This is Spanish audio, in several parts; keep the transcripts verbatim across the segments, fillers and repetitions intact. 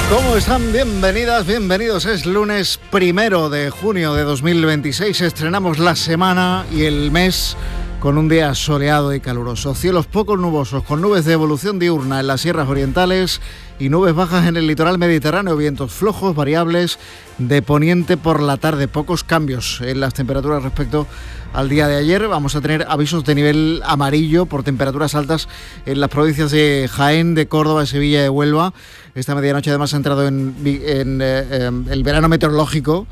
¿Cómo están? Bienvenidas, bienvenidos. Es lunes primero de junio de dos mil veintiséis. Estrenamos la semana y el mes con un día soleado y caluroso. Cielos poco nubosos, con nubes de evolución diurna en las sierras orientales y nubes bajas en el litoral mediterráneo. Vientos flojos, variables de poniente por la tarde. Pocos cambios en las temperaturas respecto al día de ayer. Vamos a tener avisos de nivel amarillo por temperaturas altas en las provincias de Jaén, de Córdoba, de Sevilla y de Huelva. Esta medianoche además ha entrado en, en eh, el verano meteorológico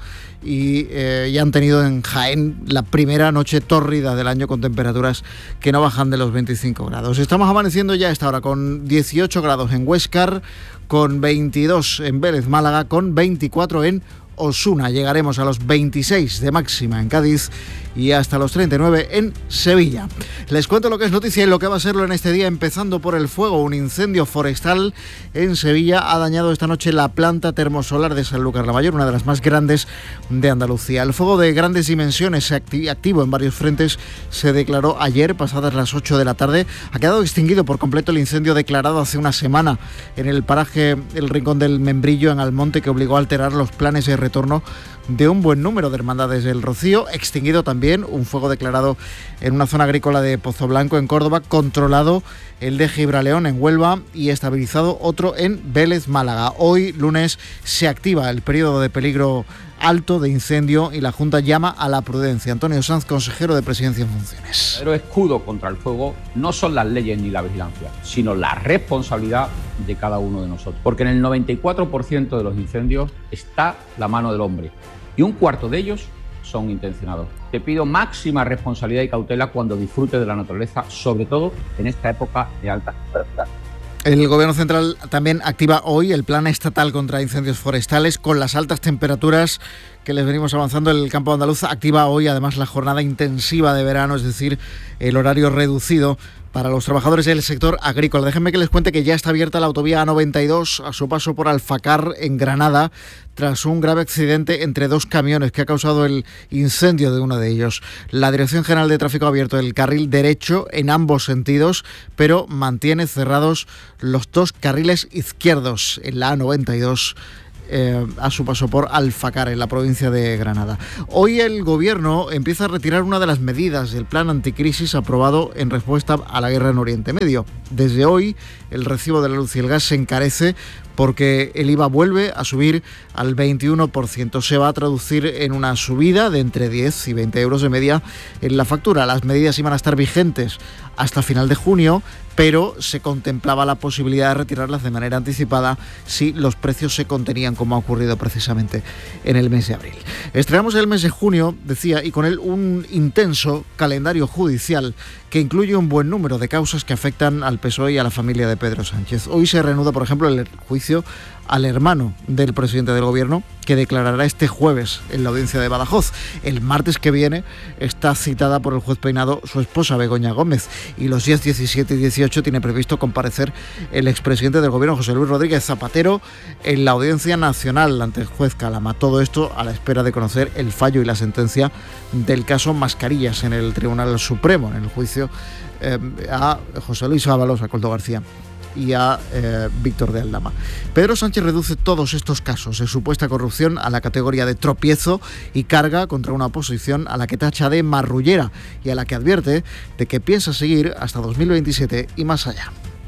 y eh, ya han tenido en Jaén la primera noche tórrida del año con temperaturas que no bajan de los veinticinco grados. Estamos amaneciendo ya a esta hora con dieciocho grados en Huéscar, con veintidós en Vélez, Málaga, con veinticuatro en Osuna. Llegaremos a los veintiséis de máxima en Cádiz y hasta los treinta y nueve en Sevilla. Les cuento lo que es noticia y lo que va a serlo en este día, empezando por el fuego. Un incendio forestal en Sevilla ha dañado esta noche la planta termosolar de Sanlúcar la Mayor, una de las más grandes de Andalucía. El fuego de grandes dimensiones, activo en varios frentes, se declaró ayer, pasadas las ocho de la tarde. Ha quedado extinguido por completo el incendio declarado hace una semana en el paraje El Rincón del Membrillo, en Almonte, que obligó a alterar los planes de retorno de un buen número de hermandades del Rocío. Extinguido también un fuego declarado en una zona agrícola de Pozo Blanco, en Córdoba, controlado el de Gibraleón, en Huelva, y estabilizado otro en Vélez, Málaga. Hoy, lunes, se activa el periodo de peligro alto de incendio y la Junta llama a la prudencia. Antonio Sanz, consejero de Presidencia en funciones. El escudo contra el fuego no son las leyes ni la vigilancia, sino la responsabilidad de cada uno de nosotros. Porque en el noventa y cuatro por ciento de los incendios está la mano del hombre y un cuarto de ellos son intencionados. Te pido máxima responsabilidad y cautela cuando disfrutes de la naturaleza, sobre todo en esta época de alta temperatura. El Gobierno Central también activa hoy el Plan Estatal contra Incendios Forestales. Con las altas temperaturas que les venimos avanzando, el campo andaluz activa hoy además la jornada intensiva de verano, es decir, el horario reducido para los trabajadores del sector agrícola. Déjenme que les cuente que ya está abierta la autovía A noventa y dos a su paso por Alfacar, en Granada, tras un grave accidente entre dos camiones que ha causado el incendio de uno de ellos. La Dirección General de Tráfico ha abierto el carril derecho en ambos sentidos, pero mantiene cerrados los dos carriles izquierdos en la A noventa y dos. Eh, a su paso por Alfacar, en la provincia de Granada. Hoy el Gobierno empieza a retirar una de las medidas del plan anticrisis aprobado en respuesta a la guerra en Oriente Medio. Desde hoy el recibo de la luz y el gas se encarece porque el I V A vuelve a subir al veintiuno por ciento. Se va a traducir en una subida de entre diez y veinte euros de media en la factura. Las medidas iban a estar vigentes hasta final de junio, pero se contemplaba la posibilidad de retirarlas de manera anticipada si los precios se contenían, como ha ocurrido precisamente en el mes de abril. Estrenamos el mes de junio, decía, y con él un intenso calendario judicial que incluye un buen número de causas que afectan al P S O E y a la familia de Pedro Sánchez. Hoy se reanuda, por ejemplo, el juicio al hermano del presidente del Gobierno, que declarará este jueves en la audiencia de Badajoz. El martes que viene está citada por el juez Peinado su esposa, Begoña Gómez, y los días diecisiete y dieciocho tiene previsto comparecer el expresidente del Gobierno, José Luis Rodríguez Zapatero, en la Audiencia Nacional ante el juez Calama. Todo esto a la espera de conocer el fallo y la sentencia del caso Mascarillas en el Tribunal Supremo, en el juicio eh, a José Luis Ábalos, a Coldo García y a eh, Víctor de Aldama. Pedro Sánchez reduce todos estos casos de supuesta corrupción a la categoría de tropiezo y carga contra una oposición a la que tacha de marrullera y a la que advierte de que piensa seguir hasta dos mil veintisiete y más allá.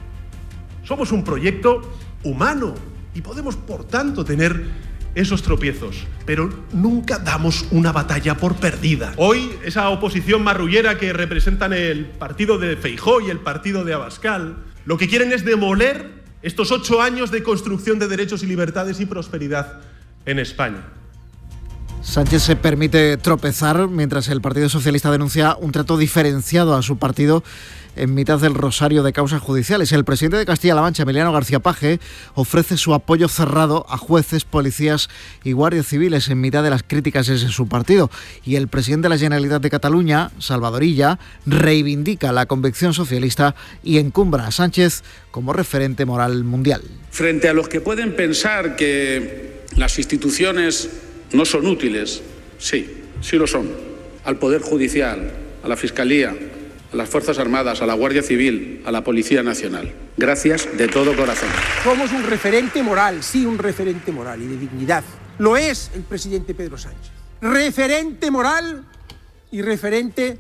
Somos un proyecto humano y podemos, por tanto, tener esos tropiezos, pero nunca damos una batalla por perdida. Hoy, esa oposición marrullera que representan el partido de Feijóo y el partido de Abascal, lo que quieren es demoler estos ocho años de construcción de derechos y libertades y prosperidad en España. Sánchez se permite tropezar mientras el Partido Socialista denuncia un trato diferenciado a su partido en mitad del rosario de causas judiciales. El presidente de Castilla-La Mancha, Emiliano García Paje, ofrece su apoyo cerrado a jueces, policías y guardias civiles en mitad de las críticas desde su partido. Y el presidente de la Generalitat de Cataluña, Salvador Illa, reivindica la convicción socialista y encumbra a Sánchez como referente moral mundial. Frente a los que pueden pensar que las instituciones no son útiles, sí, sí lo son. Al Poder Judicial, a la Fiscalía, a las Fuerzas Armadas, a la Guardia Civil, a la Policía Nacional. Gracias de todo corazón. Somos un referente moral, sí, un referente moral y de dignidad. Lo es el presidente Pedro Sánchez. Referente moral y referente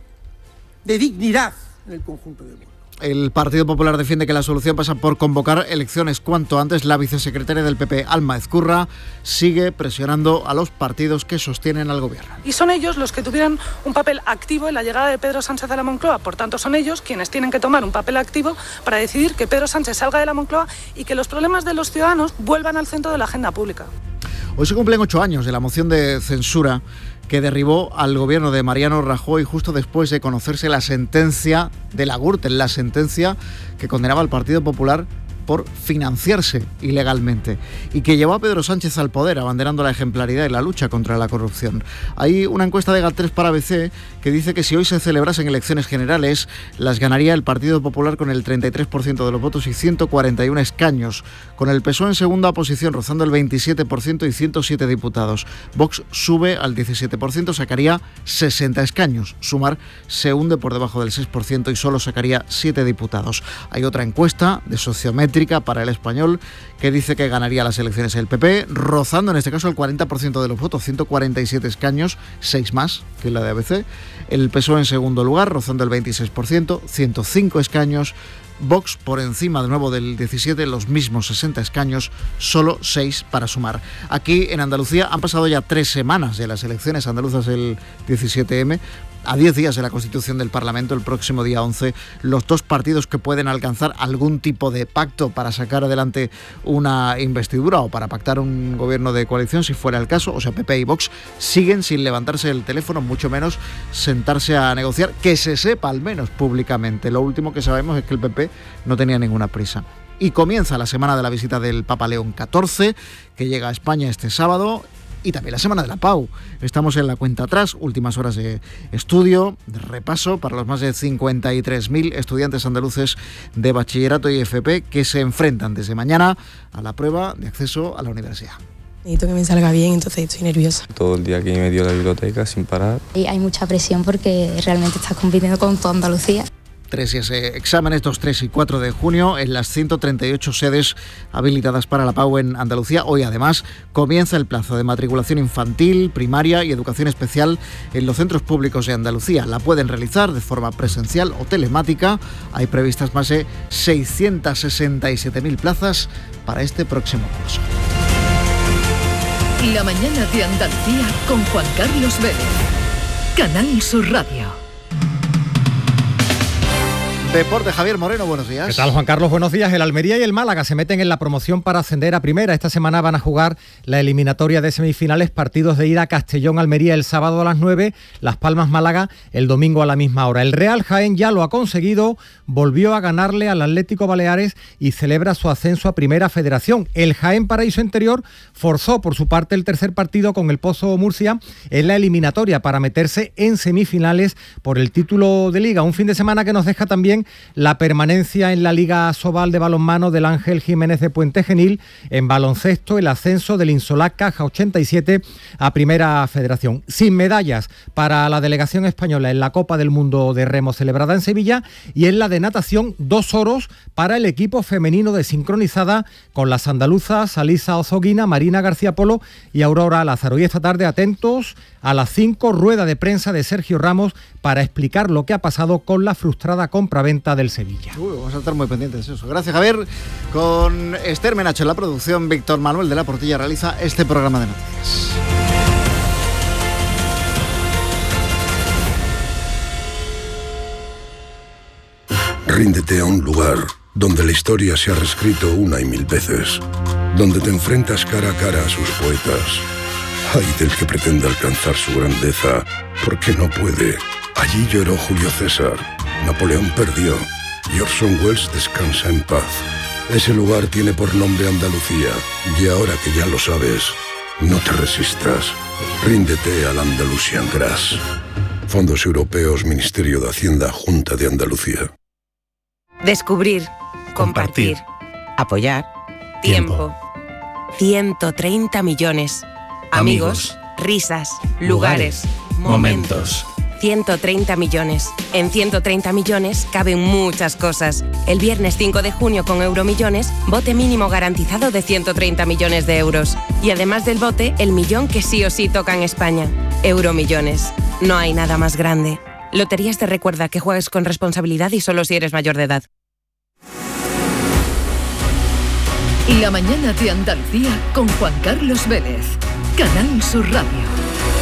de dignidad en el conjunto del mundo. El Partido Popular defiende que la solución pasa por convocar elecciones cuanto antes. La vicesecretaria del P P, Alma Ezcurra, sigue presionando a los partidos que sostienen al gobierno. Y son ellos los que tuvieron un papel activo en la llegada de Pedro Sánchez a la Moncloa. Por tanto, son ellos quienes tienen que tomar un papel activo para decidir que Pedro Sánchez salga de la Moncloa y que los problemas de los ciudadanos vuelvan al centro de la agenda pública. Hoy se cumplen ocho años de la moción de censura que derribó al gobierno de Mariano Rajoy justo después de conocerse la sentencia de la Gürtel, la sentencia que condenaba al Partido Popular por financiarse ilegalmente y que llevó a Pedro Sánchez al poder, abanderando la ejemplaridad y la lucha contra la corrupción. Hay una encuesta de GAT tres para A B C que dice que si hoy se celebrasen elecciones generales, las ganaría el Partido Popular con el treinta y tres por ciento de los votos y ciento cuarenta y uno escaños, con el P S O E en segunda posición, rozando el veintisiete por ciento y ciento siete diputados. Vox sube al diecisiete por ciento, sacaría sesenta escaños. Sumar se hunde por debajo del seis por ciento y solo sacaría siete diputados. Hay otra encuesta de Sociométrica para El Español que dice que ganaría las elecciones el P P, rozando en este caso el cuarenta por ciento de los votos, ciento cuarenta y siete escaños, seis más que la de A B C. El P S O E en segundo lugar, rozando el veintiséis por ciento, ciento cinco escaños. Vox por encima de nuevo del diecisiete, los mismos sesenta escaños, solo seis para sumar. Aquí en Andalucía han pasado ya tres semanas de las elecciones andaluzas del diecisiete eme. A diez días de la constitución del Parlamento, el próximo día once, los dos partidos que pueden alcanzar algún tipo de pacto para sacar adelante una investidura o para pactar un gobierno de coalición, si fuera el caso, o sea, P P y Vox, siguen sin levantarse el teléfono, mucho menos sentarse a negociar, que se sepa al menos públicamente. Lo último que sabemos es que el P P no tenía ninguna prisa. Y comienza la semana de la visita del Papa León catorce, que llega a España este sábado, y también la semana de la Pau. Estamos en la cuenta atrás, últimas horas de estudio, de repaso para los más de cincuenta y tres mil estudiantes andaluces de bachillerato y F P que se enfrentan desde mañana a la prueba de acceso a la universidad. Necesito que me salga bien, entonces estoy nerviosa. Todo el día aquí me dio la biblioteca sin parar. Y hay mucha presión porque realmente estás compitiendo con toda Andalucía. Tres y ese exámenes, dos, tres y cuatro de junio, en las ciento treinta y ocho sedes habilitadas para la Pau en Andalucía. Hoy, además, comienza el plazo de matriculación infantil, primaria y educación especial en los centros públicos de Andalucía. La pueden realizar de forma presencial o telemática. Hay previstas más de seiscientas sesenta y siete mil plazas para este próximo curso. La mañana de Andalucía con Juan Carlos Vélez. Canal Sur Radio. Deporte, Javier Moreno, buenos días. ¿Qué tal, Juan Carlos? Buenos días. El Almería y el Málaga se meten en la promoción para ascender a primera. Esta semana van a jugar la eliminatoria de semifinales, partidos de ida Castellón-Almería el sábado a las nueve, Las Palmas-Málaga el domingo a la misma hora. El Real Jaén ya lo ha conseguido, volvió a ganarle al Atlético Baleares y celebra su ascenso a Primera Federación. El Jaén Paraíso Interior forzó por su parte el tercer partido con el Pozo Murcia en la eliminatoria para meterse en semifinales por el título de Liga. Un fin de semana que nos deja también la permanencia en la Liga Sobal de balonmano del Ángel Jiménez de Puente Genil. En baloncesto, el ascenso del Insolá Caja ochenta y siete a Primera Federación. Sin medallas para la delegación española en la Copa del Mundo de Remo celebrada en Sevilla, y en la de natación, dos oros para el equipo femenino de sincronizada con las andaluzas Alisa Ozoguina, Marina García Polo y Aurora Lázaro. Y esta tarde, atentos a las cinco, rueda de prensa de Sergio Ramos para explicar lo que ha pasado con la frustrada compraventa del Sevilla. Uy, vamos a estar muy pendientes de eso. Gracias, Javier. Con Esther Menacho en la producción, Víctor Manuel de la Portilla realiza este programa de noticias. Ríndete a un lugar donde la historia se ha reescrito una y mil veces, donde te enfrentas cara a cara a sus poetas. Ay del que pretenda alcanzar su grandeza, porque no puede. Allí lloró Julio César, Napoleón perdió y Orson Welles descansa en paz. Ese lugar tiene por nombre Andalucía, y ahora que ya lo sabes, no te resistas. Ríndete al Andalusian Grass. Fondos Europeos, Ministerio de Hacienda, Junta de Andalucía. Descubrir, compartir, apoyar, tiempo. ciento treinta millones. Amigos, risas, lugares, momentos. ciento treinta millones. En ciento treinta millones caben muchas cosas. El viernes cinco de junio con Euromillones, bote mínimo garantizado de ciento treinta millones de euros. Y además del bote, el millón que sí o sí toca en España. Euromillones. No hay nada más grande. Loterías te recuerda que juegues con responsabilidad y solo si eres mayor de edad. La mañana de Andalucía con Juan Carlos Vélez. Canal Sur Radio.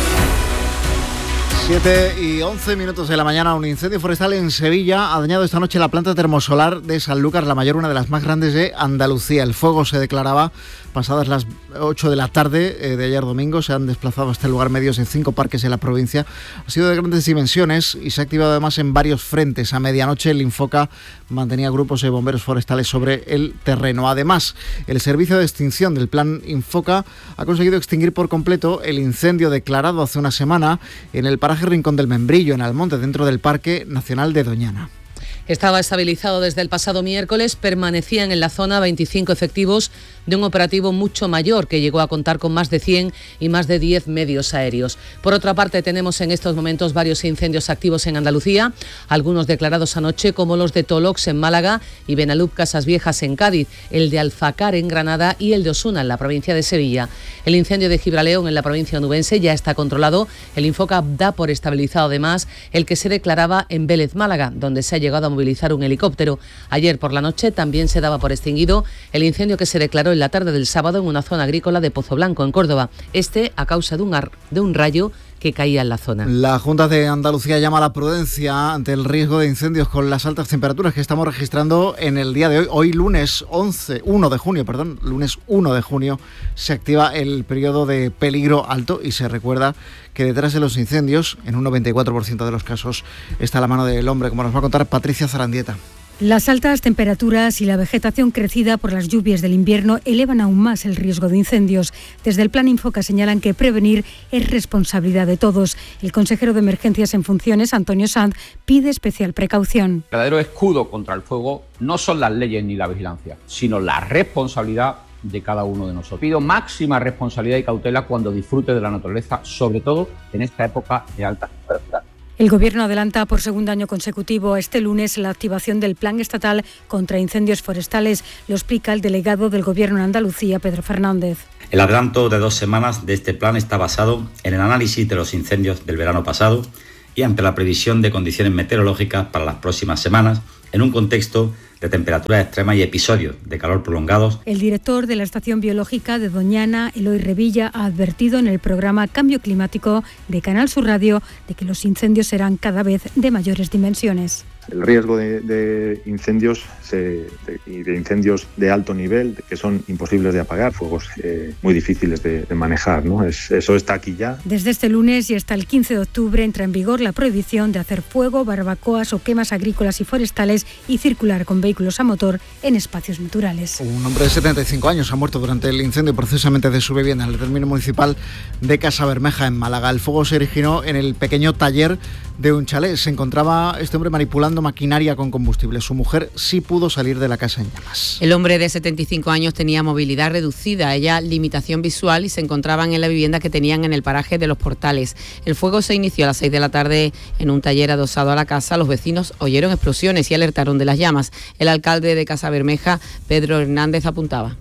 siete y once minutos de la mañana, un incendio forestal en Sevilla ha dañado esta noche la planta termosolar de Sanlúcar, la mayor, una de las más grandes de Andalucía. El fuego se declaraba pasadas las ocho de la tarde eh, de ayer domingo. Se han desplazado a este lugar medios de cinco parques en la provincia. Ha sido de grandes dimensiones y se ha activado además en varios frentes. A medianoche el Infoca mantenía grupos de bomberos forestales sobre el terreno. Además, el servicio de extinción del plan Infoca ha conseguido extinguir por completo el incendio declarado hace una semana en el paraje Rincón del Membrillo, en Almonte, dentro del Parque Nacional de Doñana. Estaba estabilizado desde el pasado miércoles, permanecían en la zona veinticinco efectivos de un operativo mucho mayor que llegó a contar con más de cien y más de diez medios aéreos. Por otra parte, tenemos en estos momentos varios incendios activos en Andalucía, algunos declarados anoche como los de Tolox en Málaga y Benalup Casas Viejas en Cádiz, el de Alfacar en Granada y el de Osuna en la provincia de Sevilla. El incendio de Gibraleón en la provincia onubense ya está controlado. El Infoca da por estabilizado además el que se declaraba en Vélez, Málaga, donde se ha llegado a movilizar un helicóptero. Ayer por la noche también se daba por extinguido el incendio que se declaró en la tarde del sábado en una zona agrícola de Pozo Blanco, en Córdoba. Este a causa de un, ar- de un rayo que caía en la zona. La Junta de Andalucía llama a la prudencia ante el riesgo de incendios con las altas temperaturas que estamos registrando en el día de hoy. Hoy lunes once, uno de junio, perdón, lunes uno de junio se activa el periodo de peligro alto y se recuerda que detrás de los incendios, en un noventa y cuatro por ciento de los casos, está la mano del hombre, como nos va a contar Patricia Zarandieta. Las altas temperaturas y la vegetación crecida por las lluvias del invierno elevan aún más el riesgo de incendios. Desde el Plan Infoca señalan que prevenir es responsabilidad de todos. El consejero de Emergencias en funciones, Antonio Sanz, pide especial precaución. El verdadero escudo contra el fuego no son las leyes ni la vigilancia, sino la responsabilidad de cada uno de nosotros. Pido máxima responsabilidad y cautela cuando disfrute de la naturaleza, sobre todo en esta época de altas temperaturas. El Gobierno adelanta por segundo año consecutivo este lunes la activación del Plan Estatal contra Incendios Forestales. Lo explica el delegado del Gobierno en Andalucía, Pedro Fernández. El adelanto de dos semanas de este plan está basado en el análisis de los incendios del verano pasado y ante la previsión de condiciones meteorológicas para las próximas semanas, en un contexto de temperaturas extremas y episodios de calor prolongados. El director de la Estación Biológica de Doñana, Eloy Revilla, ha advertido en el programa Cambio Climático de Canal Sur Radio de que los incendios serán cada vez de mayores dimensiones. El riesgo de, de incendios se, de, y de incendios de alto nivel, que son imposibles de apagar, fuegos eh, muy difíciles de, de manejar, ¿no? Es, eso está aquí ya. Desde este lunes y hasta el quince de octubre entra en vigor la prohibición de hacer fuego, barbacoas o quemas agrícolas y forestales y circular con vehículos a motor en espacios naturales. Un hombre de setenta y cinco años ha muerto durante el incendio precisamente de su vivienda en el término municipal de Casabermeja, en Málaga. El fuego se originó en el pequeño taller de un chalet. Se encontraba este hombre manipulando maquinaria con combustible. Su mujer sí pudo salir de la casa en llamas. El hombre de setenta y cinco años tenía movilidad reducida, ella limitación visual, y se encontraban en la vivienda que tenían en el paraje de Los Portales. El fuego se inició a las seis de la tarde en un taller adosado a la casa. Los vecinos oyeron explosiones y alertaron de las llamas. El alcalde de Casabermeja, Pedro Hernández, apuntaba.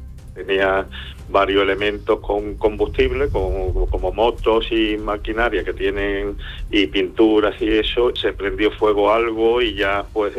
Tenía varios elementos con combustible, como, como motos y maquinaria que tienen, y pinturas y eso. Se prendió fuego algo y ya pues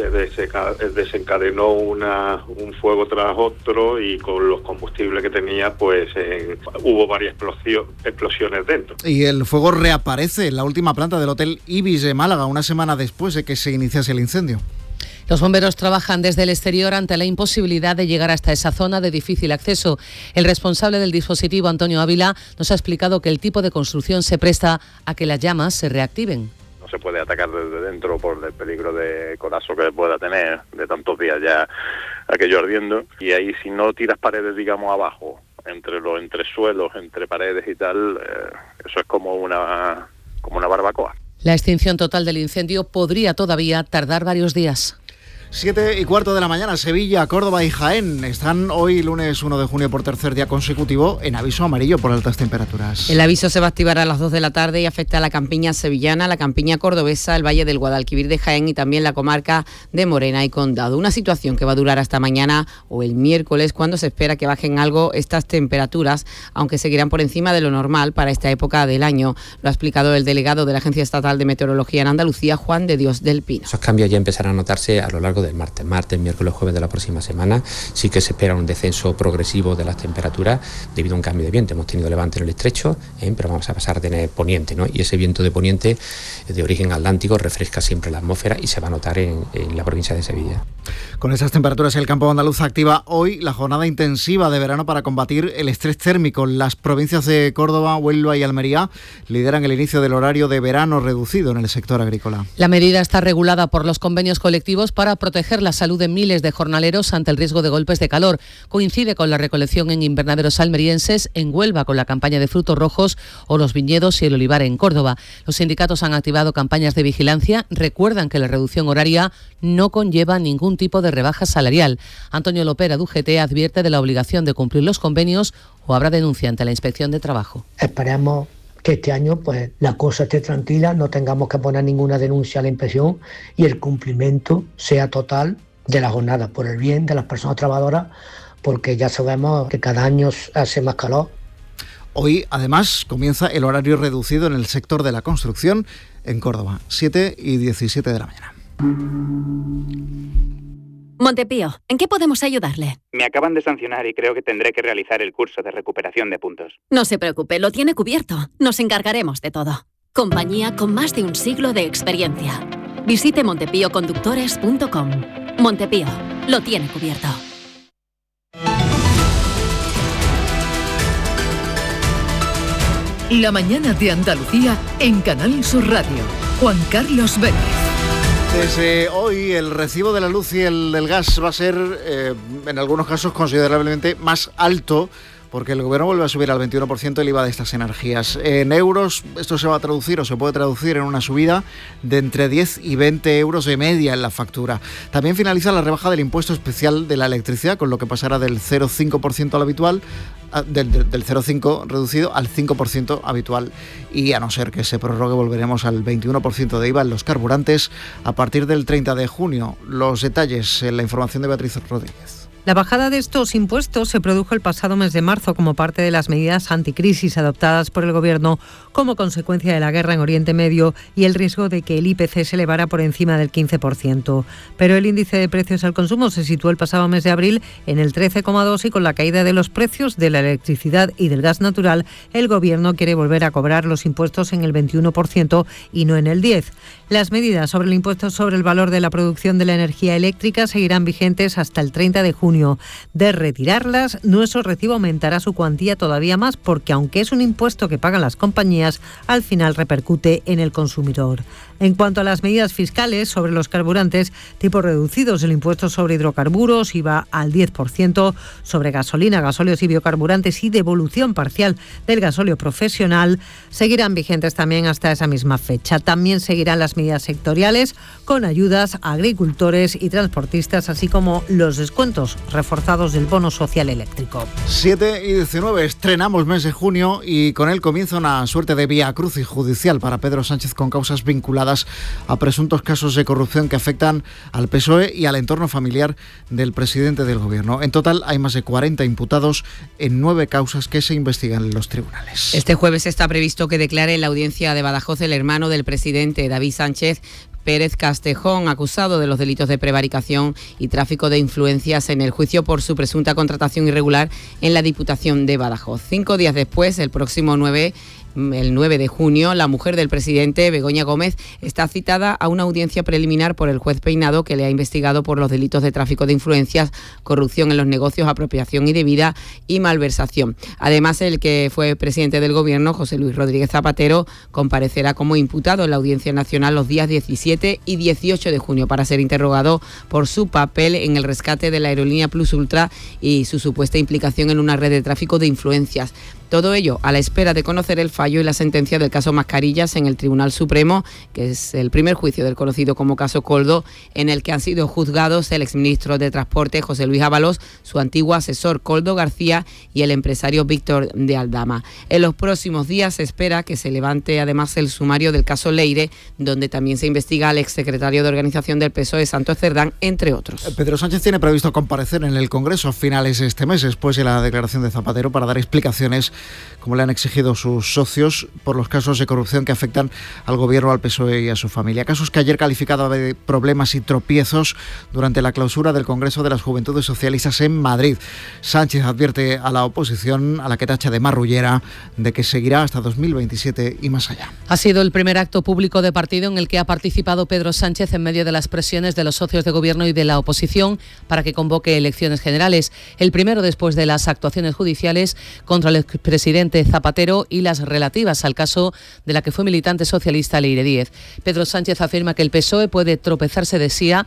desencadenó una, un fuego tras otro, y con los combustibles que tenía pues eh, hubo varias explosiones dentro. Y el fuego reaparece en la última planta del Hotel Ibis de Málaga una semana después de que se iniciase el incendio. Los bomberos trabajan desde el exterior ante la imposibilidad de llegar hasta esa zona de difícil acceso. El responsable del dispositivo, Antonio Ávila, nos ha explicado que el tipo de construcción se presta a que las llamas se reactiven. No se puede atacar desde dentro por el peligro de colapso que pueda tener de tantos días ya aquello ardiendo. Y ahí, si no tiras paredes, digamos, abajo, entre los entresuelos, entre paredes y tal, eh, eso es como una, como una barbacoa. La extinción total del incendio podría todavía tardar varios días. Siete y cuarto de la mañana, Sevilla, Córdoba y Jaén están hoy, lunes uno de junio, por tercer día consecutivo, en aviso amarillo por altas temperaturas. El aviso se va a activar a las dos de la tarde y afecta a la campiña sevillana, la campiña cordobesa, el Valle del Guadalquivir de Jaén y también la comarca de Morena y Condado. Una situación que va a durar hasta mañana o el miércoles, cuando se espera que bajen algo estas temperaturas, aunque seguirán por encima de lo normal para esta época del año. Lo ha explicado el delegado de la Agencia Estatal de Meteorología en Andalucía, Juan de Dios del Pino. Esos cambios ya empezarán a notarse a lo largo del martes, martes, miércoles, jueves de la próxima semana. Sí que se espera un descenso progresivo de las temperaturas debido a un cambio de viento. Hemos tenido levante en el estrecho, ¿eh? pero vamos a pasar a tener poniente, ¿no? Y ese viento de poniente de origen atlántico refresca siempre la atmósfera y se va a notar en, en la provincia de Sevilla. Con esas temperaturas, el campo andaluz activa hoy la jornada intensiva de verano para combatir el estrés térmico. Las provincias de Córdoba, Huelva y Almería lideran el inicio del horario de verano reducido en el sector agrícola. La medida está regulada por los convenios colectivos para proteger la salud de miles de jornaleros ante el riesgo de golpes de calor. Coincide con la recolección en invernaderos almerienses, en Huelva con la campaña de frutos rojos o los viñedos y el olivar en Córdoba. Los sindicatos han activado campañas de vigilancia. Recuerdan que la reducción horaria no conlleva ningún tipo de rebaja salarial. Antonio Lopera, de U G T, advierte de la obligación de cumplir los convenios o habrá denuncia ante la Inspección de Trabajo. Esperemos que este año pues la cosa esté tranquila, no tengamos que poner ninguna denuncia a la inspección y el cumplimiento sea total de la jornada, por el bien de las personas trabajadoras, porque ya sabemos que cada año hace más calor. Hoy, además, comienza el horario reducido en el sector de la construcción en Córdoba, siete y diecisiete de la mañana. Montepío, ¿en qué podemos ayudarle? Me acaban de sancionar y creo que tendré que realizar el curso de recuperación de puntos. No se preocupe, lo tiene cubierto. Nos encargaremos de todo. Compañía con más de un siglo de experiencia. Visite montepío conductores punto com. Montepío, lo tiene cubierto. La mañana de Andalucía en Canal Sur Radio. Juan Carlos Vélez. Desde hoy el recibo de la luz y el del gas va a ser, eh, en algunos casos, considerablemente más alto, porque el Gobierno vuelve a subir al veintiuno por ciento el I V A de estas energías. En euros, esto se va a traducir o se puede traducir en una subida de entre diez y veinte euros de media en la factura. También finaliza la rebaja del impuesto especial de la electricidad, con lo que pasará del cero coma cinco por ciento al habitual, del, del cero coma cinco por ciento reducido al cinco por ciento habitual. Y a no ser que se prorrogue, volveremos al veintiuno por ciento de I V A en los carburantes a partir del treinta de junio. Los detalles en la información de Beatriz Rodríguez. La bajada de estos impuestos se produjo el pasado mes de marzo como parte de las medidas anticrisis adoptadas por el Gobierno como consecuencia de la guerra en Oriente Medio y el riesgo de que el I P C se elevara por encima del quince por ciento. Pero el índice de precios al consumo se situó el pasado mes de abril en el trece coma dos y con la caída de los precios de la electricidad y del gas natural, el Gobierno quiere volver a cobrar los impuestos en el veintiuno por ciento y no en el diez por ciento. Las medidas sobre el impuesto sobre el valor de la producción de la energía eléctrica seguirán vigentes hasta el treinta de junio. De retirarlas, nuestro recibo aumentará su cuantía todavía más porque, aunque es un impuesto que pagan las compañías, al final repercute en el consumidor. En cuanto a las medidas fiscales sobre los carburantes, tipos reducidos del impuesto sobre hidrocarburos, I V A al diez por ciento, sobre gasolina, gasóleos y biocarburantes y devolución parcial del gasóleo profesional, seguirán vigentes también hasta esa misma fecha. También seguirán las medidas sectoriales con ayudas a agricultores y transportistas, así como los descuentos reforzados del bono social eléctrico. siete y diecinueve, estrenamos mes de junio y con él comienza una suerte de vía crucis judicial para Pedro Sánchez con causas vinculadas a presuntos casos de corrupción que afectan al P S O E y al entorno familiar del presidente del Gobierno. En total hay más de cuarenta imputados en nueve causas que se investigan en los tribunales. Este jueves está previsto que declare en la audiencia de Badajoz el hermano del presidente, David Sánchez Pérez Castejón, acusado de los delitos de prevaricación y tráfico de influencias en el juicio por su presunta contratación irregular en la Diputación de Badajoz. Cinco días después, el próximo nueve El nueve de junio, la mujer del presidente, Begoña Gómez, está citada a una audiencia preliminar por el juez Peinado, que le ha investigado por los delitos de tráfico de influencias, corrupción en los negocios, apropiación indebida y malversación. Además, el que fue presidente del Gobierno, José Luis Rodríguez Zapatero, comparecerá como imputado en la Audiencia Nacional los días diecisiete y dieciocho de junio para ser interrogado por su papel en el rescate de la aerolínea Plus Ultra y su supuesta implicación en una red de tráfico de influencias. Todo ello a la espera de conocer el fallo y la sentencia del caso Mascarillas en el Tribunal Supremo, que es el primer juicio del conocido como caso Koldo, en el que han sido juzgados el exministro de Transporte José Luis Ábalos, su antiguo asesor Koldo García y el empresario Víctor de Aldama. En los próximos días se espera que se levante además el sumario del caso Leire, donde también se investiga al exsecretario de Organización del P S O E, Santos Cerdán, entre otros. Pedro Sánchez tiene previsto comparecer en el Congreso a finales de este mes, después de la declaración de Zapatero, para dar explicaciones, como le han exigido sus socios, por los casos de corrupción que afectan al Gobierno, al P S O E y a su familia. Casos que ayer calificaba de problemas y tropiezos durante la clausura del Congreso de las Juventudes Socialistas en Madrid. Sánchez advierte a la oposición, a la que tacha de marrullera, de que seguirá hasta dos mil veintisiete y más allá. Ha sido el primer acto público de partido en el que ha participado Pedro Sánchez en medio de las presiones de los socios de gobierno y de la oposición para que convoque elecciones generales. El primero después de las actuaciones judiciales contra el expresidente Zapatero y las relativas al caso de la que fue militante socialista Leire Díez. Pedro Sánchez afirma que el P S O E puede tropezarse de sí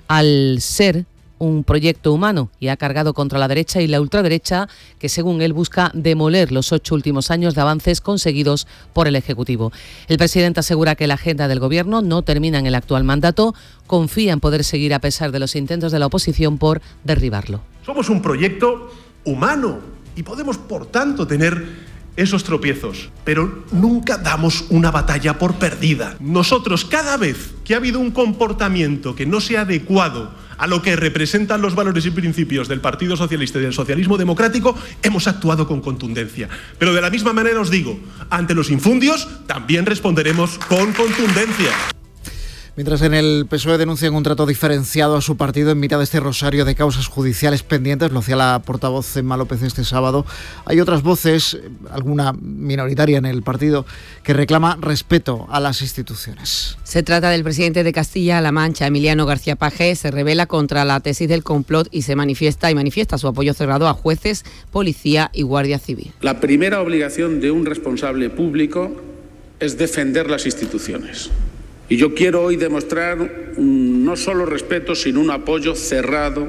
al ser un proyecto humano y ha cargado contra la derecha y la ultraderecha, que según él busca demoler los ocho últimos años de avances conseguidos por el Ejecutivo. El presidente asegura que la agenda del Gobierno no termina en el actual mandato, confía en poder seguir a pesar de los intentos de la oposición por derribarlo. Somos un proyecto humano y podemos, por tanto, tener esos tropiezos, pero nunca damos una batalla por perdida. Nosotros, cada vez que ha habido un comportamiento que no sea adecuado a lo que representan los valores y principios del Partido Socialista y del socialismo democrático, hemos actuado con contundencia. Pero de la misma manera os digo, ante los infundios también responderemos con contundencia. Mientras en el P S O E denuncian un trato diferenciado a su partido en mitad de este rosario de causas judiciales pendientes, lo hacía la portavoz Emma López este sábado, hay otras voces, alguna minoritaria en el partido, que reclama respeto a las instituciones. Se trata del presidente de Castilla-La Mancha, Emiliano García Paje. Se rebela contra la tesis del complot y se manifiesta y manifiesta su apoyo cerrado a jueces, policía y guardia civil. La primera obligación de un responsable público es defender las instituciones. Y yo quiero hoy demostrar un, no solo respeto, sino un apoyo cerrado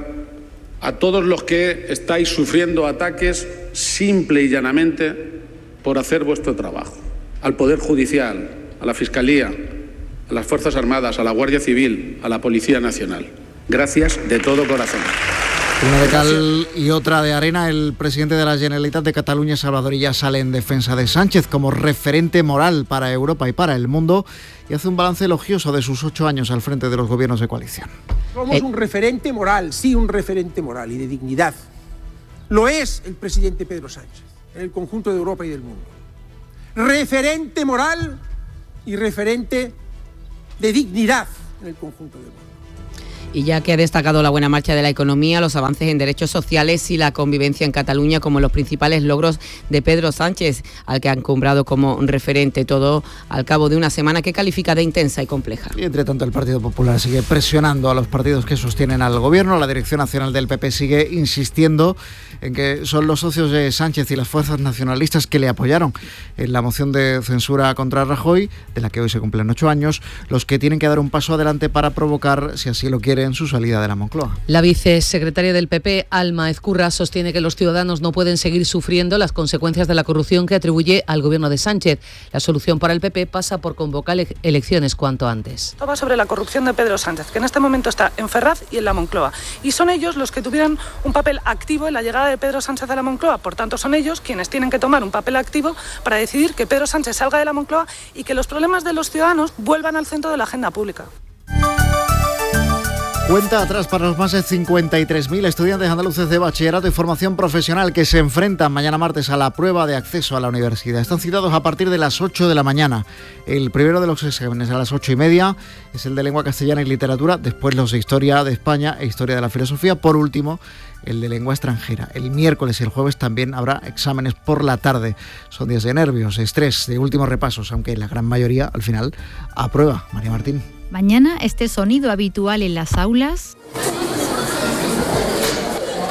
a todos los que estáis sufriendo ataques simple y llanamente por hacer vuestro trabajo. Al Poder Judicial, a la Fiscalía, a las Fuerzas Armadas, a la Guardia Civil, a la Policía Nacional. Gracias de todo corazón. Una de cal y otra de arena, el presidente de la Generalitat de Cataluña, Salvador Illa, sale en defensa de Sánchez como referente moral para Europa y para el mundo y hace un balance elogioso de sus ocho años al frente de los gobiernos de coalición. Somos un referente moral, sí, un referente moral y de dignidad. Lo es el presidente Pedro Sánchez en el conjunto de Europa y del mundo. Referente moral y referente de dignidad en el conjunto del mundo. Y ya que ha destacado la buena marcha de la economía, los avances en derechos sociales y la convivencia en Cataluña como los principales logros de Pedro Sánchez, al que han encumbrado como referente, todo al cabo de una semana que califica de intensa y compleja. Y entre tanto el Partido Popular sigue presionando a los partidos que sostienen al gobierno. La Dirección Nacional del P P sigue insistiendo en que son los socios de Sánchez y las fuerzas nacionalistas que le apoyaron en la moción de censura contra Rajoy, de la que hoy se cumplen ocho años, los que tienen que dar un paso adelante para provocar, si así lo quieren, su salida de la Moncloa. La vicesecretaria del P P, Alma Ezcurra, sostiene que los ciudadanos no pueden seguir sufriendo las consecuencias de la corrupción que atribuye al gobierno de Sánchez. La solución para el P P pasa por convocar elecciones cuanto antes. Todo va sobre la corrupción de Pedro Sánchez, que en este momento está en Ferraz y en la Moncloa. Y son ellos los que tuvieron un papel activo en la llegada de Pedro Sánchez a la Moncloa. Por tanto, son ellos quienes tienen que tomar un papel activo para decidir que Pedro Sánchez salga de la Moncloa y que los problemas de los ciudadanos vuelvan al centro de la agenda pública. Cuenta atrás para los más de cincuenta y tres mil estudiantes andaluces de bachillerato y formación profesional que se enfrentan mañana martes a la prueba de acceso a la universidad. Están citados a partir de las ocho de la mañana. El primero de los exámenes a las ocho y media es el de lengua castellana y literatura, después los de historia de España e historia de la filosofía, por último el de lengua extranjera. El miércoles y el jueves también habrá exámenes por la tarde. Son días de nervios, estrés, de últimos repasos, aunque la gran mayoría al final aprueba. María Martín. Mañana este sonido habitual en las aulas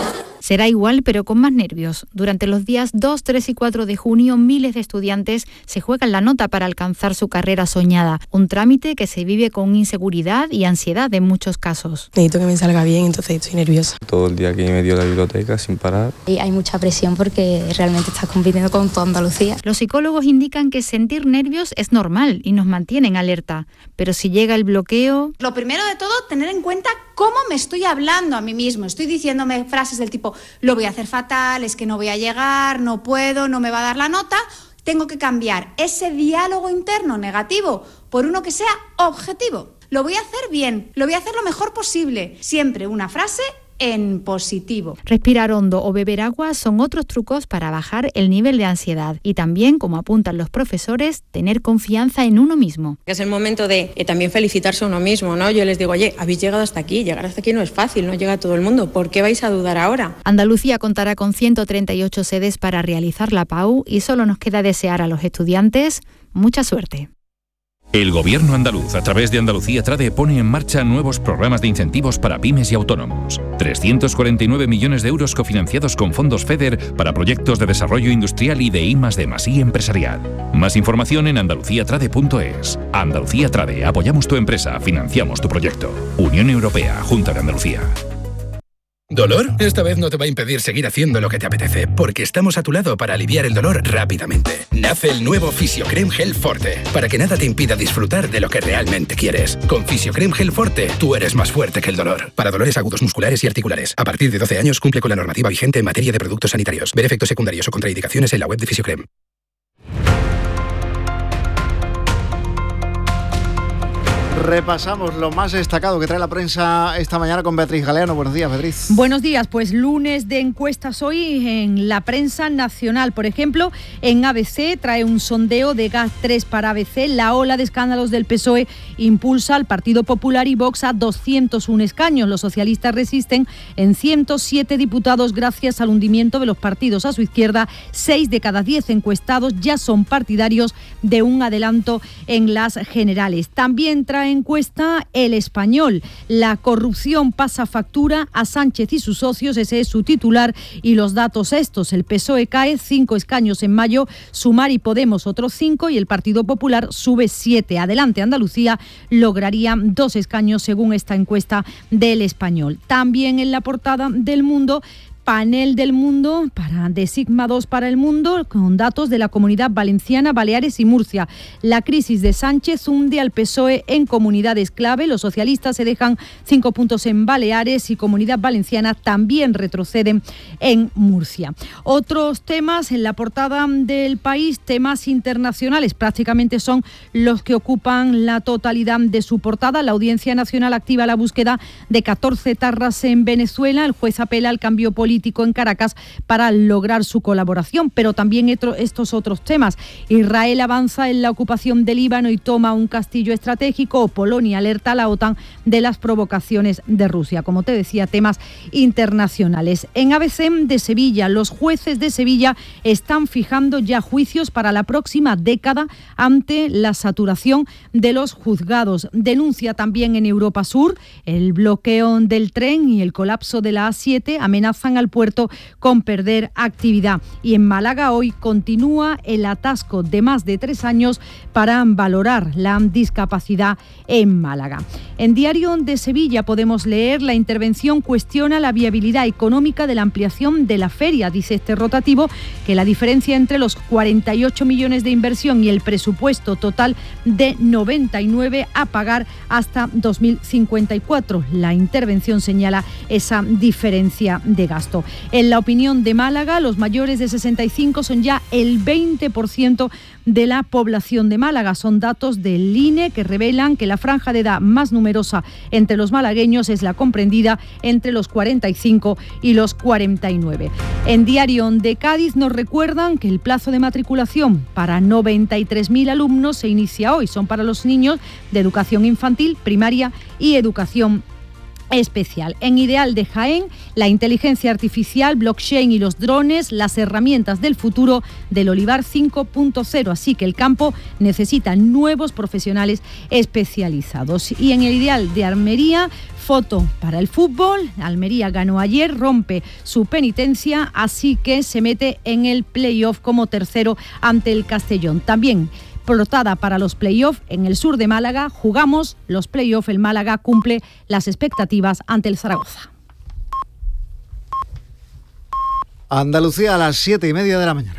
Será igual, pero con más nervios. Durante los días dos, tres y cuatro de junio, miles de estudiantes se juegan la nota para alcanzar su carrera soñada. Un trámite que se vive con inseguridad y ansiedad en muchos casos. Necesito que me salga bien, entonces estoy nerviosa. Todo el día aquí me dio la biblioteca sin parar. Y hay mucha presión porque realmente estás compitiendo con toda Andalucía. Los psicólogos indican que sentir nervios es normal y nos mantienen alerta. Pero si llega el bloqueo... Lo primero de todo, tener en cuenta cómo me estoy hablando a mí mismo. Estoy diciéndome frases del tipo, lo voy a hacer fatal, es que no voy a llegar, no puedo, no me va a dar la nota. Tengo que cambiar ese diálogo interno negativo por uno que sea objetivo. Lo voy a hacer bien, lo voy a hacer lo mejor posible. Siempre una frase en positivo. Respirar hondo o beber agua son otros trucos para bajar el nivel de ansiedad y también, como apuntan los profesores, tener confianza en uno mismo. Es el momento de eh, también felicitarse a uno mismo, ¿no? Yo les digo, oye, habéis llegado hasta aquí, llegar hasta aquí no es fácil, no llega todo el mundo, ¿por qué vais a dudar ahora? Andalucía contará con ciento treinta y ocho sedes para realizar la P A U y solo nos queda desear a los estudiantes mucha suerte. El Gobierno andaluz, a través de Andalucía Trade, pone en marcha nuevos programas de incentivos para pymes y autónomos. trescientos cuarenta y nueve millones de euros cofinanciados con fondos FEDER para proyectos de desarrollo industrial y de I más D más I empresarial. Más información en andalucía trade punto es. Andalucía Trade, apoyamos tu empresa, financiamos tu proyecto. Unión Europea, Junta de Andalucía. ¿Dolor? Esta vez no te va a impedir seguir haciendo lo que te apetece, porque estamos a tu lado para aliviar el dolor rápidamente. Nace el nuevo Fisiocrem Gel Forte, para que nada te impida disfrutar de lo que realmente quieres. Con Fisiocrem Gel Forte, tú eres más fuerte que el dolor. Para dolores agudos musculares y articulares. A partir de doce años cumple con la normativa vigente en materia de productos sanitarios. Ver efectos secundarios o contraindicaciones en la web de Fisiocrem. Repasamos lo más destacado que trae la prensa esta mañana con Beatriz Galeano. Buenos días, Beatriz. Buenos días, pues lunes de encuestas hoy en la prensa nacional. Por ejemplo, en A B C trae un sondeo de G A tres para A B C. La ola de escándalos del P S O E impulsa al Partido Popular y Vox a doscientos uno escaños. Los socialistas resisten en ciento siete diputados gracias al hundimiento de los partidos a su izquierda. Seis de cada diez encuestados ya son partidarios de un adelanto en las generales. También trae encuesta El Español. La corrupción pasa factura a Sánchez y sus socios, ese es su titular, y los datos estos: el P S O E cae cinco escaños en mayo, Sumar y Podemos otros cinco y el Partido Popular sube siete. Adelante Andalucía lograría dos escaños según esta encuesta del Español. También en la portada del Mundo, panel del Mundo para de Sigma dos para el mundo con datos de la Comunidad Valenciana, Baleares y Murcia. La crisis de Sánchez hunde al P S O E en comunidades clave. Los socialistas se dejan cinco puntos en Baleares y Comunidad Valenciana también retroceden en Murcia. Otros temas en la portada del País, temas internacionales, prácticamente son los que ocupan la totalidad de su portada. La Audiencia Nacional activa la búsqueda de catorce etarras en Venezuela. El juez apela al cambio político en Caracas para lograr su colaboración, pero también estos otros temas. Israel avanza en la ocupación de Líbano y toma un castillo estratégico. Polonia alerta a la OTAN de las provocaciones de Rusia. Como te decía, temas internacionales. En A B C de Sevilla, los jueces de Sevilla están fijando ya juicios para la próxima década ante la saturación de los juzgados. Denuncia también en Europa Sur el bloqueo del tren y el colapso de la A siete amenazan al puerto con perder actividad. Y en Málaga hoy continúa el atasco de más de tres años para valorar la discapacidad en Málaga. En Diario de Sevilla podemos leer: la intervención cuestiona la viabilidad económica de la ampliación de la feria. Dice este rotativo que la diferencia entre los cuarenta y ocho millones de inversión y el presupuesto total de noventa y nueve a pagar hasta dos mil cincuenta y cuatro. La intervención señala esa diferencia de gasto. En La Opinión de Málaga, los mayores de sesenta y cinco son ya el veinte por ciento de la población de Málaga. Son datos del I N E que revelan que la franja de edad más numerosa entre los malagueños es la comprendida entre los cuarenta y cinco y los cuarenta y nueve. En Diario de Cádiz nos recuerdan que el plazo de matriculación para noventa y tres mil alumnos se inicia hoy. Son para los niños de educación infantil, primaria y educación especial. En Ideal de Jaén, la inteligencia artificial, blockchain y los drones, las herramientas del futuro del Olivar cinco punto cero. Así que el campo necesita nuevos profesionales especializados. Y en el Ideal de Almería, foto para el fútbol. Almería ganó ayer, rompe su penitencia, así que se mete en el playoff como tercero ante el Castellón. También portada para los playoffs en el sur de Málaga. Jugamos los playoffs. El Málaga cumple las expectativas ante el Zaragoza. Andalucía a las siete y media de la mañana.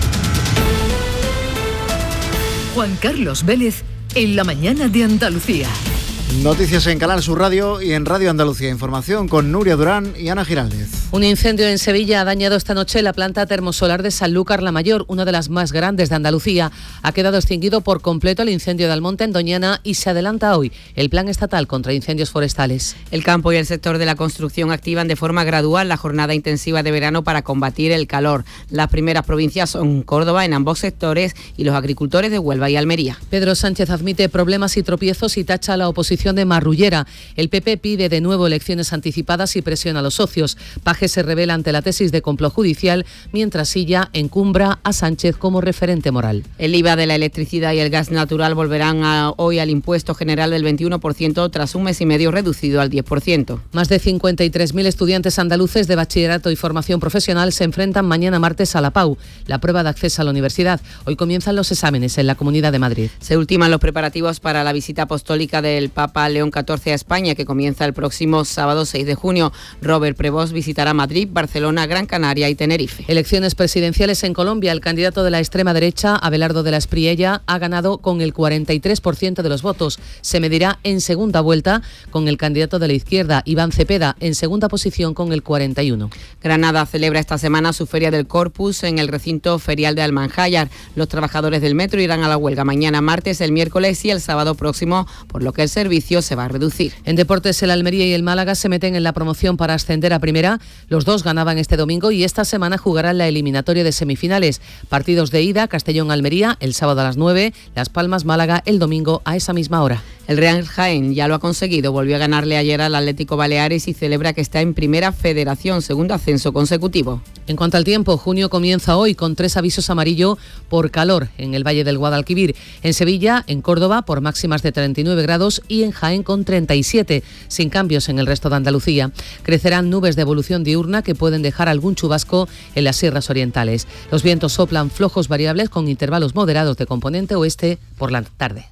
Juan Carlos Vélez en la mañana de Andalucía. Noticias en Canal Sur Radio y en Radio Andalucía. Información con Nuria Durán y Ana Giraldez. Un incendio en Sevilla ha dañado esta noche la planta termosolar de Sanlúcar la Mayor, una de las más grandes de Andalucía. Ha quedado extinguido por completo el incendio de Almonte en Doñana y se adelanta hoy el Plan Estatal contra Incendios Forestales. El campo y el sector de la construcción activan de forma gradual la jornada intensiva de verano para combatir el calor. Las primeras provincias son Córdoba en ambos sectores y los agricultores de Huelva y Almería. Pedro Sánchez admite problemas y tropiezos y tacha a la oposición de marrullera. El P P pide de nuevo elecciones anticipadas y presiona a los socios. Paje se revela ante la tesis de complot judicial, mientras Silla encumbra a Sánchez como referente moral. El I V A de la electricidad y el gas natural volverán a, hoy al impuesto general del veintiuno por ciento tras un mes y medio reducido al diez por ciento. Más de cincuenta y tres mil estudiantes andaluces de bachillerato y formación profesional se enfrentan mañana martes a la P A U, la prueba de acceso a la universidad. Hoy comienzan los exámenes en la Comunidad de Madrid. Se ultiman los preparativos para la visita apostólica del Papa León catorce a España, que comienza el próximo sábado seis de junio. Robert Prevost visitará Madrid, Barcelona, Gran Canaria y Tenerife. Elecciones presidenciales en Colombia. El candidato de la extrema derecha, Abelardo de la Espriella, ha ganado con el cuarenta y tres por ciento de los votos. Se medirá en segunda vuelta con el candidato de la izquierda, Iván Cepeda, en segunda posición con el cuarenta y uno. Granada celebra esta semana su Feria del Corpus en el recinto ferial de Almanjayar. Los trabajadores del metro irán a la huelga mañana martes, el miércoles y el sábado próximo, por lo que el servicio se va a reducir. En deportes, el Almería y el Málaga se meten en la promoción para ascender a primera. Los dos ganaban este domingo y esta semana jugarán la eliminatoria de semifinales. Partidos de ida: Castellón-Almería el sábado a las nueve, Las Palmas-Málaga el domingo a esa misma hora. El Real Jaén ya lo ha conseguido, volvió a ganarle ayer al Atlético Baleares y celebra que está en Primera Federación, segundo ascenso consecutivo. En cuanto al tiempo, junio comienza hoy con tres avisos amarillo por calor en el Valle del Guadalquivir, en Sevilla, en Córdoba por máximas de treinta y nueve grados y en Jaén con treinta y siete, sin cambios en el resto de Andalucía. Crecerán nubes de evolución diurna que pueden dejar algún chubasco en las sierras orientales. Los vientos soplan flojos variables con intervalos moderados de componente oeste por la tarde.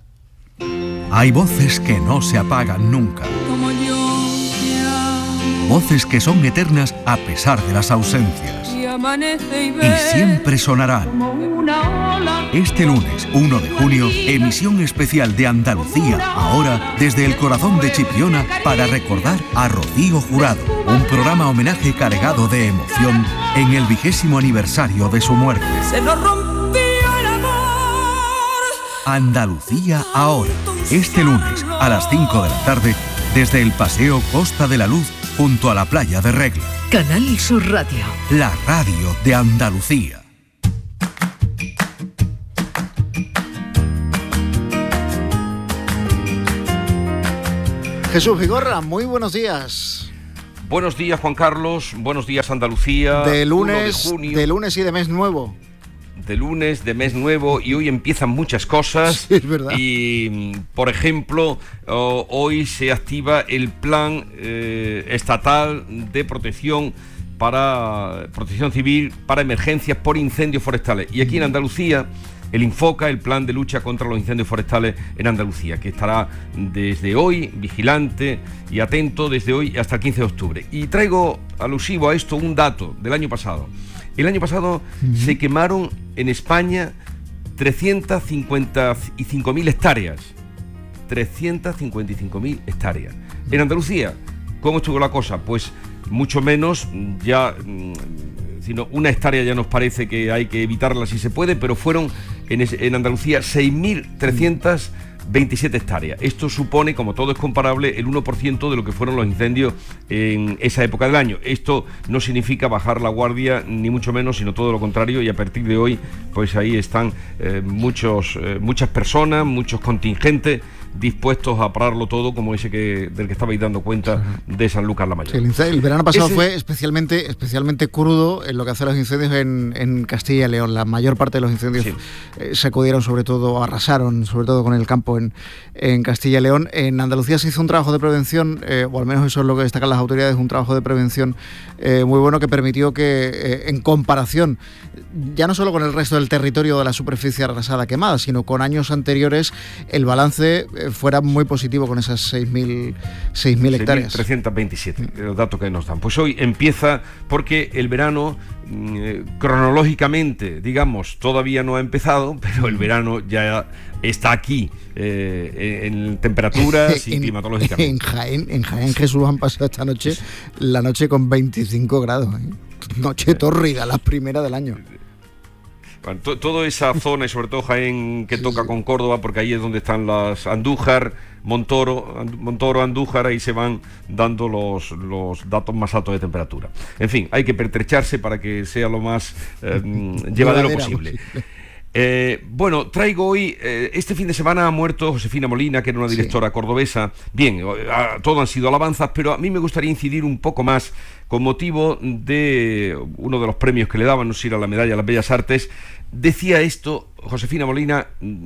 Hay voces que no se apagan nunca. Voces que son eternas a pesar de las ausencias. Y siempre sonarán. Este lunes, uno de junio, emisión especial de Andalucía, ahora desde el corazón de Chipiona, para recordar a Rocío Jurado. Un programa homenaje cargado de emoción en el vigésimo aniversario de su muerte. Se nos rompió el amor. Andalucía ahora, este lunes a las cinco de la tarde, desde el Paseo Costa de la Luz, junto a la playa de Regla. Canal Sur Radio. La radio de Andalucía. Jesús Vigorra, muy buenos días. Buenos días, Juan Carlos. Buenos días, Andalucía. De lunes, de, junio, de lunes y de mes nuevo. De lunes, de mes nuevo, y hoy empiezan muchas cosas. Sí, es verdad. Y, por ejemplo, oh, hoy se activa el Plan eh, Estatal de Protección para Protección Civil para emergencias por incendios forestales. Y aquí en Andalucía, el Infoca, el Plan de Lucha contra los Incendios Forestales en Andalucía, que estará desde hoy vigilante y atento desde hoy hasta el quince de octubre. Y traigo alusivo a esto un dato del año pasado. El año pasado uh-huh. se quemaron en España trescientas cincuenta y cinco mil hectáreas. trescientas cincuenta y cinco mil hectáreas. En Andalucía, ¿cómo estuvo la cosa? Pues mucho menos, ya, sino una hectárea ya nos parece que hay que evitarla si se puede, pero fueron en, en Andalucía seis mil trescientas veintisiete hectáreas. Esto supone, como todo es comparable, el uno por ciento de lo que fueron los incendios en esa época del año. Esto no significa bajar la guardia, ni mucho menos, sino todo lo contrario, y a partir de hoy, pues ahí están eh, muchos, eh, muchas personas, muchos contingentes dispuestos a pararlo todo, como ese que del que estabais dando cuenta de Sanlúcar la Mayor. Sí, el, incendio, el verano pasado ese... fue especialmente, especialmente crudo en lo que hace a los incendios en, en Castilla y León. La mayor parte de los incendios sí. eh, se acudieron sobre todo, arrasaron sobre todo con el campo en, en Castilla y León. En Andalucía se hizo un trabajo de prevención, eh, o al menos eso es lo que destacan las autoridades, un trabajo de prevención eh, muy bueno que permitió que eh, en comparación, ya no solo con el resto del territorio de la superficie arrasada quemada, sino con años anteriores, el balance eh, fuera muy positivo con esas seis mil hectáreas. trescientos veintisiete, los datos que nos dan. Pues hoy empieza porque el verano, eh, cronológicamente, digamos, todavía no ha empezado, pero el verano ya está aquí, eh, en temperaturas y en, climatológicamente. En Jaén, en Jaén Jesús han pasado esta noche, la noche con veinticinco grados, ¿eh? Noche tórrida, la primera del año. Bueno, to, toda esa zona y sobre todo Jaén que toca con Córdoba, porque ahí es donde están las Andújar, Montoro, And, Montoro, Andújar, ahí se van dando los, los datos más altos de temperatura. En fin, hay que pertrecharse para que sea lo más eh, llevadero posible. posible. Eh, bueno, traigo hoy, eh, este fin de semana ha muerto Josefina Molina, que era una directora sí. cordobesa. Bien, a, todo han sido alabanzas, pero a mí me gustaría incidir un poco más con motivo de uno de los premios que le daban, no sé si era la medalla a las Bellas Artes. Decía esto, Josefina Molina,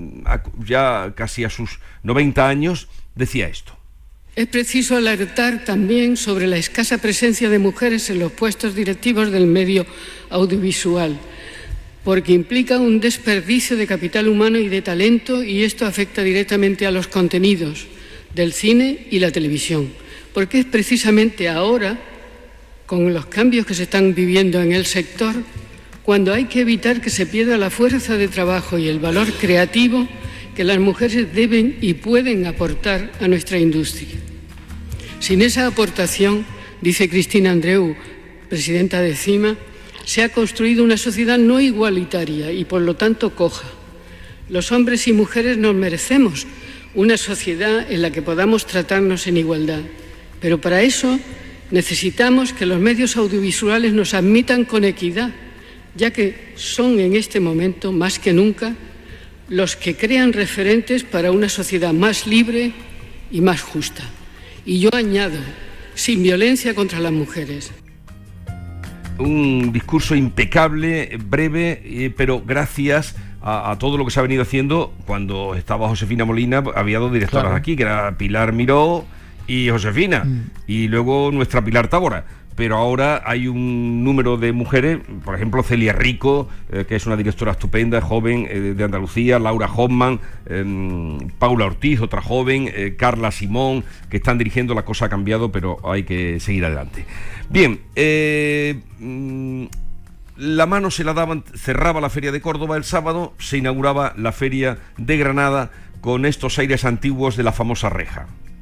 ya casi a sus noventa años, decía esto. Es preciso alertar también sobre la escasa presencia de mujeres en los puestos directivos del medio audiovisual, porque implica un desperdicio de capital humano y de talento, y esto afecta directamente a los contenidos del cine y la televisión, porque es precisamente ahora, con los cambios que se están viviendo en el sector, cuando hay que evitar que se pierda la fuerza de trabajo y el valor creativo que las mujeres deben y pueden aportar a nuestra industria. Sin esa aportación, dice Cristina Andreu, presidenta de CIMA, se ha construido una sociedad no igualitaria y por lo tanto coja. Los hombres y mujeres nos merecemos una sociedad en la que podamos tratarnos en igualdad, pero para eso necesitamos que los medios audiovisuales nos admitan con equidad, ya que son en este momento más que nunca los que crean referentes para una sociedad más libre y más justa. Y yo añado, sin violencia contra las mujeres. Un discurso impecable, breve, eh, pero gracias a, a todo lo que se ha venido haciendo. Cuando estaba Josefina Molina había dos directoras claro. aquí, que era Pilar Miró y Josefina, mm. y luego nuestra Pilar Tábora. Pero ahora hay un número de mujeres, por ejemplo Celia Rico, eh, que es una directora estupenda, joven, eh, de Andalucía, Laura Hoffman, eh, Paula Ortiz, otra joven, eh, Carla Simón, que están dirigiendo. La cosa ha cambiado, pero hay que seguir adelante. Bien, eh, la mano se la daban, cerraba la Feria de Córdoba el sábado, se inauguraba la Feria de Granada con estos aires antiguos de la famosa reja.